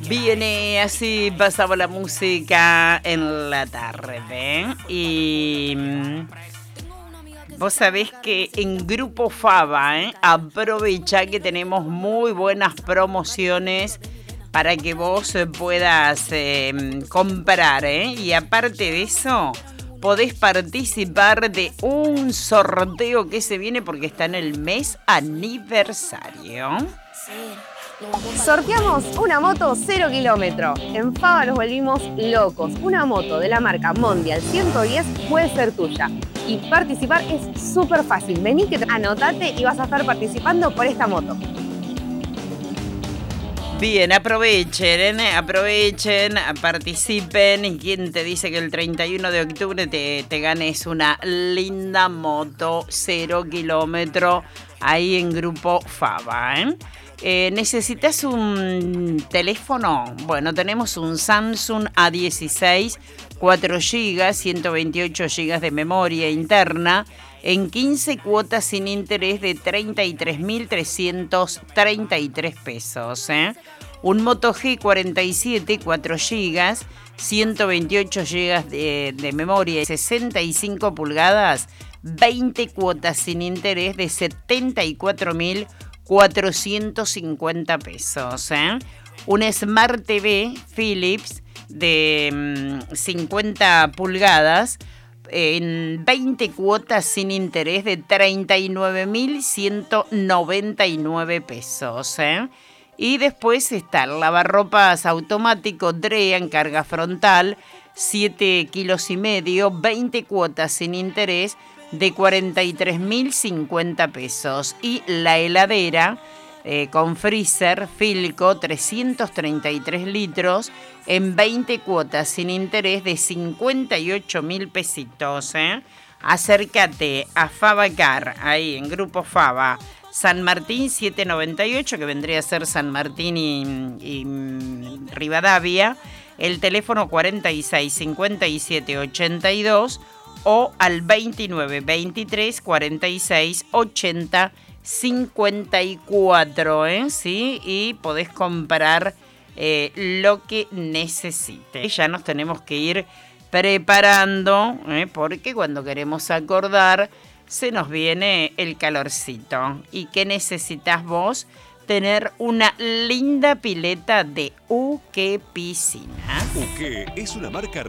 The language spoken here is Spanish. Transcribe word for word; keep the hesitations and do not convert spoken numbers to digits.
Viene así, pasaba la música en la tarde. Y vos sabés que en Grupo Fava, ¿eh? aprovecha que tenemos muy buenas promociones para que vos puedas eh, comprar. ¿eh? Y aparte de eso, podés participar de un sorteo que se viene porque está en el mes aniversario. Sorteamos una moto cero kilómetro. En Fava nos volvimos locos. Una moto de la marca Mondial ciento diez puede ser tuya. Y participar es súper fácil. Vení que anotate y vas a estar participando por esta moto. Bien, aprovechen, ¿eh? aprovechen, participen. ¿Y quién te dice que el treinta y uno de octubre te, te ganes una linda moto cero kilómetro ahí en Grupo Fava, ¿eh? Eh, ¿Necesitas un teléfono? Bueno, tenemos un Samsung A dieciséis, cuatro gigas, ciento veintiocho gigas de memoria interna, en quince cuotas sin interés de treinta y tres mil trescientos treinta y tres pesos. ¿eh? Un Moto G cuarenta y siete, cuatro gigas, ciento veintiocho gigas de, de memoria, sesenta y cinco pulgadas, veinte cuotas sin interés de setenta y cuatro mil cuatrocientos cincuenta pesos. ¿eh? Un Smart T V Philips de mmm, cincuenta pulgadas en veinte cuotas sin interés de treinta y nueve mil ciento noventa y nueve pesos. ¿eh? Y después está el lavarropas automático Drea en carga frontal, siete kilos y medio, veinte cuotas sin interés de cuarenta y tres mil cincuenta pesos. Y la heladera eh, con freezer Philco trescientos treinta y tres litros en veinte cuotas sin interés de cincuenta y ocho mil pesitos. ¿eh? Acércate a Favacar, ahí en Grupo Fava, San Martín setecientos noventa y ocho, que vendría a ser San Martín y, y Rivadavia, el teléfono cuarenta y seis cincuenta y siete ochenta y dos o al veintinueve veintitrés cuarenta y seis ochenta cincuenta y cuatro, ¿eh? ¿Sí? Y podés comprar eh, lo que necesites. Ya nos tenemos que ir preparando, ¿eh? porque cuando queremos acordar se nos viene el calorcito. ¿Y qué necesitas vos? Tener una linda pileta de Uke Piscinas. Uke es una marca